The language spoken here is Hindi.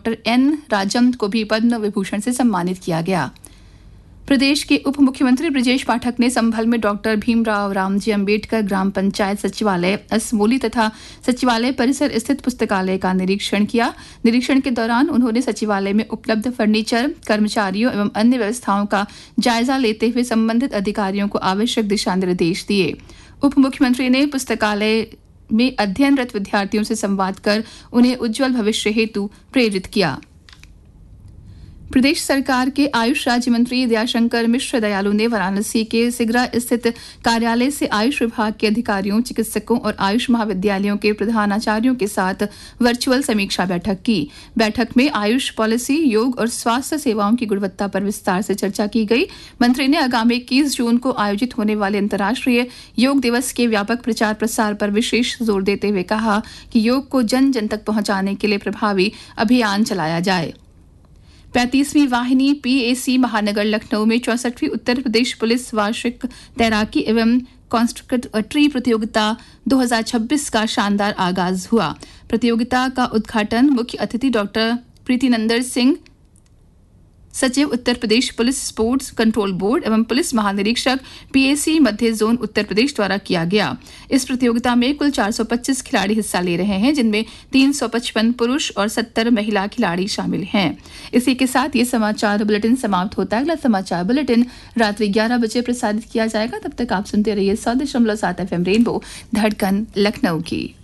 डॉक्टर एन राजम को भी पद्म विभूषण से सम्मानित किया गया। प्रदेश के उप मुख्यमंत्री ब्रजेश पाठक ने संभल में डॉक्टर भीमराव रामजी अंबेडकर ग्राम पंचायत सचिवालय असमोली तथा सचिवालय परिसर स्थित पुस्तकालय का निरीक्षण किया। निरीक्षण के दौरान उन्होंने सचिवालय में उपलब्ध फर्नीचर, कर्मचारियों एवं अन्य व्यवस्थाओं का जायजा लेते हुए संबंधित अधिकारियों को आवश्यक दिशा निर्देश दिए। उप मुख्यमंत्री ने पुस्तकालय में अध्ययनरत विद्यार्थियों से संवाद कर उन्हें उज्जवल भविष्य हेतु प्रेरित किया। प्रदेश सरकार के आयुष राज्य मंत्री दयाशंकर मिश्र दयालु ने वाराणसी के सिगरा स्थित कार्यालय से आयुष विभाग के अधिकारियों, चिकित्सकों और आयुष महाविद्यालयों के प्रधानाचार्यों के साथ वर्चुअल समीक्षा बैठक की। बैठक में आयुष पॉलिसी, योग और स्वास्थ्य सेवाओं की गुणवत्ता पर विस्तार से चर्चा की गई। मंत्री ने आगामी 21 जून को आयोजित होने वाले अंतर्राष्ट्रीय योग दिवस के व्यापक प्रचार प्रसार पर विशेष जोर देते हुए कहा कि योग को जन जन तक पहुंचाने के लिए प्रभावी अभियान चलाया जाए। 35वीं वाहिनी PAC महानगर लखनऊ में 64वीं उत्तर प्रदेश पुलिस वार्षिक तैराकी एवं कॉन्स्ट्रक्टरी प्रतियोगिता 2026 का शानदार आगाज हुआ। प्रतियोगिता का उद्घाटन मुख्य अतिथि डॉक्टर प्रीतिनंदन सिंह, सचिव Uttar Pradesh police sports control board एवं पुलिस महानिरीक्षक PAC मध्य जोन उत्तर प्रदेश द्वारा किया गया। इस प्रतियोगिता में कुल 425 खिलाड़ी हिस्सा ले रहे हैं, जिनमें 355 पुरुष और 70 महिला खिलाड़ी शामिल हैं। इसी के साथ ये समाचार बुलेटिन समाप्त होता है। अगला समाचार बुलेटिन रात्रि 11 बजे प्रसारित किया जाएगा। तब तक आप सुनते रहिए 100.7 FM रेनबो धड़कन लखनऊ की।